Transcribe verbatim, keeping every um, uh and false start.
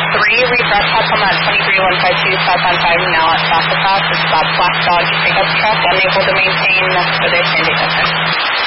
three, refresh platform at twenty-three one five two South on five, now at South Across. It's about Black Dog pickup truck, unable to maintain further standing open.